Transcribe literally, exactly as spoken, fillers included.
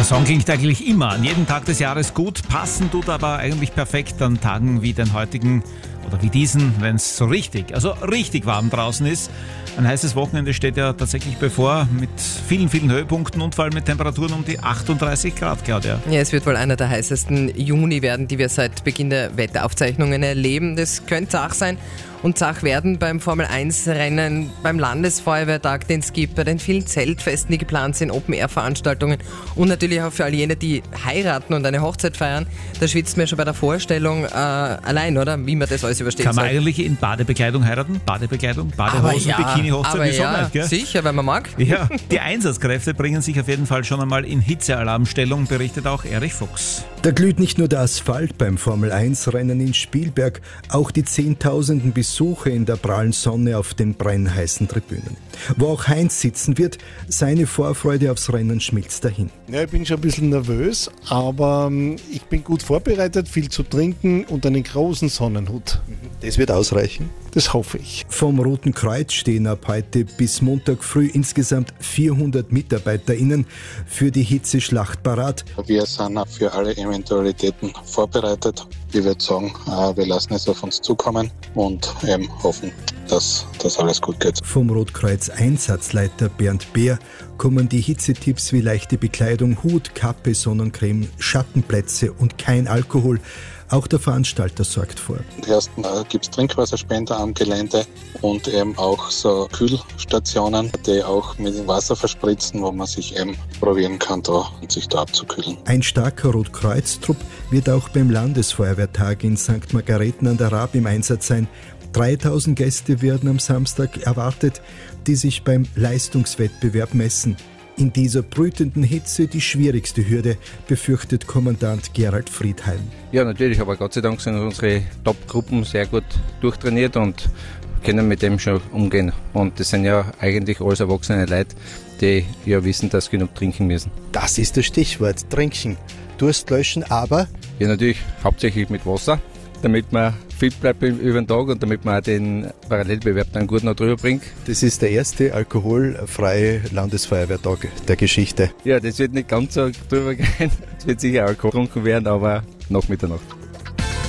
Song klingt eigentlich immer an jedem Tag des Jahres gut, passen tut aber eigentlich perfekt an Tagen wie den heutigen oder wie diesen, wenn es so richtig, also richtig warm draußen ist. Ein heißes Wochenende steht ja tatsächlich bevor mit vielen, vielen Höhepunkten und vor allem mit Temperaturen um die achtunddreißig Grad, Claudia. Ja, es wird wohl einer der heißesten Juni werden, die wir seit Beginn der Wetteraufzeichnungen erleben. Das könnte Zach sein und Zach werden beim Formel eins Rennen, beim Landesfeuerwehrtag, den es gibt, bei den vielen Zeltfesten, die geplant sind, Open-Air-Veranstaltungen und natürlich auch für all jene, die heiraten und eine Hochzeit feiern. Da schwitzt man schon bei der Vorstellung äh, allein, oder? Wie man das alles übersteht. Kann man soll. eigentlich in Badebekleidung heiraten? Badebekleidung, Badehosen, ja, Bikini-Hochzeit, aber wieso ja, nicht, gell? sicher, wenn man mag. Ja, die Einsatzkräfte bringen sich auf jeden Fall schon einmal in Hitzealarmstellung, berichtet auch Erich Fuchs. Da glüht nicht nur der Asphalt beim Formel eins Rennen in Spielberg, auch die zehntausenden Besucher in der prallen Sonne auf den brennheißen Tribünen. Wo auch Heinz sitzen wird, seine Vorfreude aufs Rennen schmilzt dahin. Ja, ich bin schon ein bisschen nervös, aber ich bin gut vorbereitet, viel zu trinken und einen großen Sonnenhut. Das wird ausreichen? Das hoffe ich. Vom Roten Kreuz stehen ab heute bis Montag früh insgesamt vierhundert MitarbeiterInnen für die Hitzeschlacht parat. Wir sind für alle Eventualitäten vorbereitet. Ich würde sagen, wir lassen es auf uns zukommen und ähm, hoffen, dass das alles gut geht. Vom Rotkreuz Einsatzleiter Bernd Beer kommen die Hitzetipps wie leichte Bekleidung, Hut, Kappe, Sonnencreme, Schattenplätze und kein Alkohol. Auch der Veranstalter sorgt vor. Erstens äh, gibt es Trinkwasserspender am Gelände und eben auch so Kühlstationen, die auch mit dem Wasser verspritzen, wo man sich eben probieren kann, da und sich da abzukühlen. Ein starker Rotkreuz-Trupp wird auch beim Landesfeuerwehrtag in Sankt Margareten an der Raab im Einsatz sein. dreitausend Gäste werden am Samstag erwartet, die sich beim Leistungswettbewerb messen. In dieser brütenden Hitze die schwierigste Hürde, befürchtet Kommandant Gerald Friedheim. Ja, natürlich, aber Gott sei Dank sind unsere Top-Gruppen sehr gut durchtrainiert und können mit dem schon umgehen. Und das sind ja eigentlich alles erwachsene Leute, die ja wissen, dass sie genug trinken müssen. Das ist das Stichwort, trinken. Durst löschen, aber? Ja, natürlich hauptsächlich mit Wasser, damit man fit bleibt über den Tag und damit man auch den Parallelbewerb dann gut noch drüber bringt. Das ist der erste alkoholfreie Landesfeuerwehrtag der Geschichte. Ja, das wird nicht ganz so drüber gehen. Es wird sicher Alkohol getrunken werden, aber nach Mitternacht.